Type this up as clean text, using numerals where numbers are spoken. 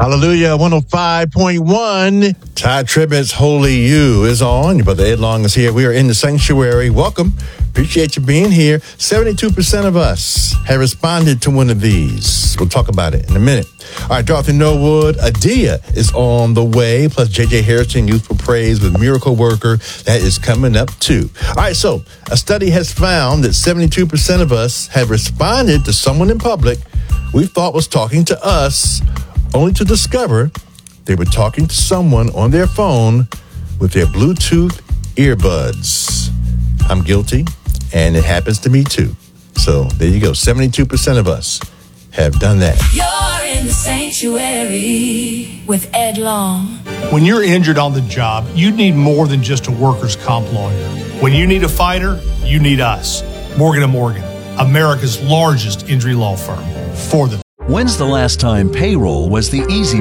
Hallelujah, 105.1. Ty Tribbett's Holy You is on. Your brother Ed Long is here. We are in the sanctuary. Welcome. Appreciate you being here. 72% of us have responded to one of these. We'll talk about it in a minute. All right, Dorothy Norwood, Adia is on the way, plus J.J. Harrison, Youthful Praise with Miracle Worker. That is coming up, too. All right, so a study has found that 72% of us have responded to someone in public we thought was talking to us, only to discover they were talking to someone on their phone with their Bluetooth earbuds. I'm guilty, and it happens to me too. So there you go. 72% of us have done that. You're in the sanctuary with Ed Long. When you're injured on the job, you need more than just a workers' comp lawyer. When you need a fighter, you need us. Morgan & Morgan, America's largest injury law firm. For the When's the last time payroll was the easy